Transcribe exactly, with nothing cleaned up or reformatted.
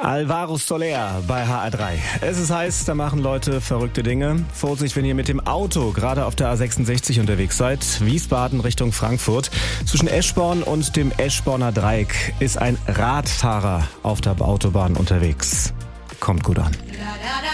Alvaro Soler bei H R drei. Es ist heiß, da machen Leute verrückte Dinge. Vorsicht, wenn ihr mit dem Auto gerade auf der A sechsundsechzig unterwegs seid. Wiesbaden Richtung Frankfurt. Zwischen Eschborn und dem Eschborner Dreieck ist ein Radfahrer auf der Autobahn unterwegs. Kommt gut an.